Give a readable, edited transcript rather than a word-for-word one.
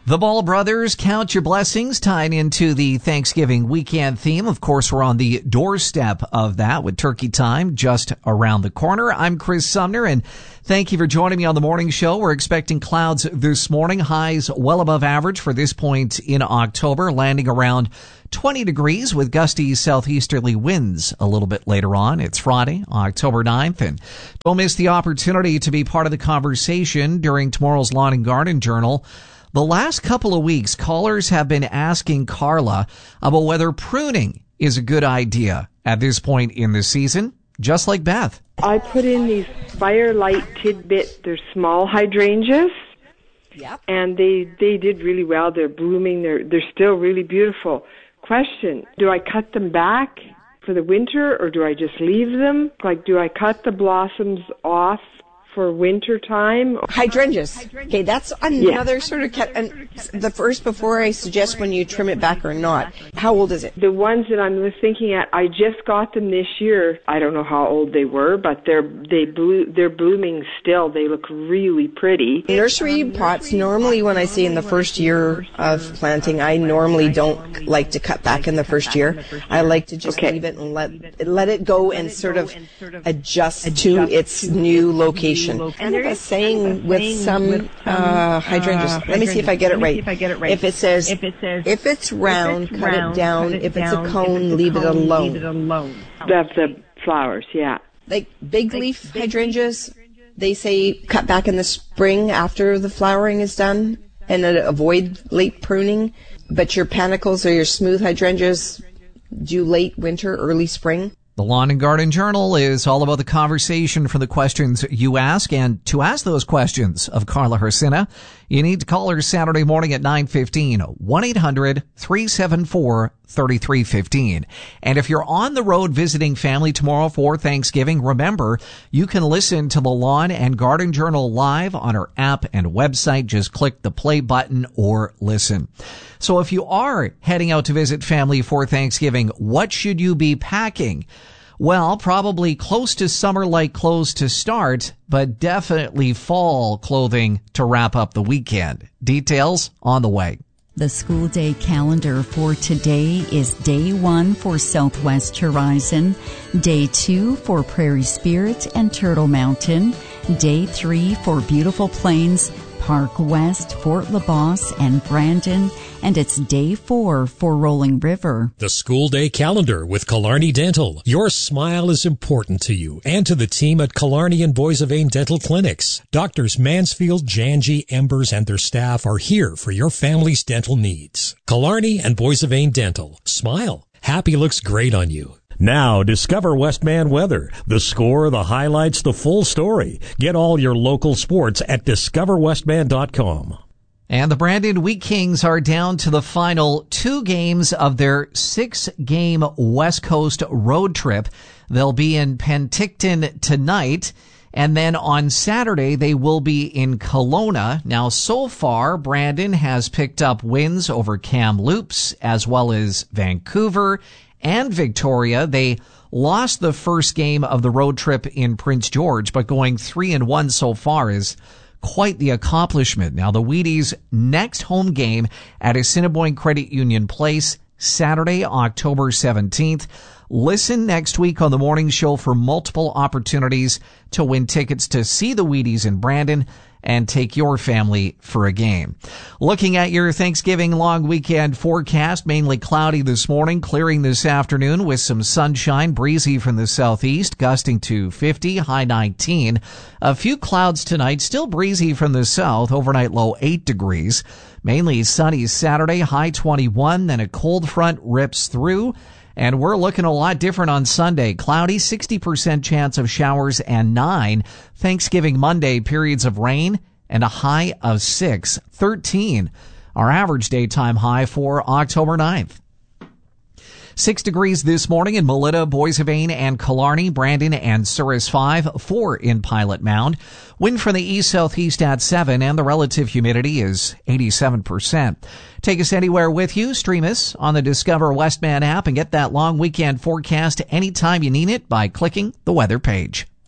The Ball Brothers, Count Your Blessings, tying into the Thanksgiving weekend theme. Of course, we're on the doorstep of that with turkey time just around the corner. I'm Chris Sumner, and thank you for joining me on the morning show. We're expecting clouds this morning, highs well above average for this point in October, landing around 20 degrees with gusty southeasterly winds a little bit later on. It's Friday, October 9th, and don't miss the opportunity to be part of the conversation during tomorrow's Lawn and Garden Journal. The last couple of weeks, callers have been asking Carla about whether pruning is a good idea at this point in the season, just like Beth. I put in these Firelight Tidbit, they're small hydrangeas. Yep. And they did really well. They're blooming. They're still really beautiful. Question, do I cut them back for the winter or do I just leave them? Like, do I cut the blossoms off for winter time? Hydrangeas. Okay, that's another sort of and the first, before I suggest when you trim it back or not, how old is it? The ones that I'm thinking at, I just got them this year. I don't know how old they were, but they're blooming still. They look really pretty. Nursery pots, normally when I say in the first year of planting, I normally don't like to cut back in the first year. I like to just leave it and let it go and sort of adjust to its new location. And there's a saying with some hydrangeas. Let me see if I get it right. If it says, if it's round, cut it down. If it's a cone, leave it alone. That's the flowers, yeah. Like big leaf hydrangeas, they say cut back in the spring after the flowering is done and avoid late pruning. But your panicles or your smooth hydrangeas do late winter, early spring. The Lawn and Garden Journal is all about the conversation from the questions you ask. And to ask those questions of Carla Hrsina, you need to call her Saturday morning at 9:15, 1-800-374-3315. And if you're on the road visiting family tomorrow for Thanksgiving, remember, you can listen to the Lawn and Garden Journal live on our app and website. Just click the play button or listen. So if you are heading out to visit family for Thanksgiving, what should you be packing? Well, probably close to summer-like clothes to start, but definitely fall clothing to wrap up the weekend. Details on the way. The school day calendar for today is day 1 for Southwest Horizon, day 2 for Prairie Spirit and Turtle Mountain, day 3 for Beautiful Plains, Park West, Fort LaBosse, and Brandon, and it's day 4 for Rolling River. The school day calendar with Killarney Dental. Your smile is important to you and to the team at Killarney and Boissevain Dental Clinics. Doctors Mansfield, Janji, Embers, and their staff are here for your family's dental needs. Killarney and Boissevain Dental. Smile. Happy looks great on you. Now, discover Westman weather. The score, the highlights, the full story. Get all your local sports at discoverwestman.com. And the Brandon Wheat Kings are down to the final 2 games of their 6-game West Coast road trip. They'll be in Penticton tonight, and then on Saturday they will be in Kelowna. Now, so far, Brandon has picked up wins over Kamloops as well as Vancouver and Victoria. They lost the first game of the road trip in Prince George, but going 3-1 so far is quite the accomplishment. Now, the Wheaties' next home game at Assiniboine Credit Union Place, Saturday, October 17th. Listen next week on the morning show for multiple opportunities to win tickets to see the Wheaties in Brandon and take your family for a game. Looking at your Thanksgiving long weekend forecast, mainly cloudy this morning, clearing this afternoon with some sunshine, breezy from the southeast, gusting to 50, high 19. A few clouds tonight, still breezy from the south, overnight low 8 degrees. Mainly sunny Saturday, high 21, then a cold front rips through. And we're looking a lot different on Sunday. Cloudy, 60% chance of showers and 9. Thanksgiving Monday, periods of rain and a high of 6. 13, our average daytime high for October 9th. 6 degrees this morning in Melita, Boissevain, and Killarney, Brandon, and Souris 5, 4 in Pilot Mound. Wind from the east-southeast at 7, and the relative humidity is 87%. Take us anywhere with you. Stream us on the Discover Westman app and get that long weekend forecast anytime you need it by clicking the weather page.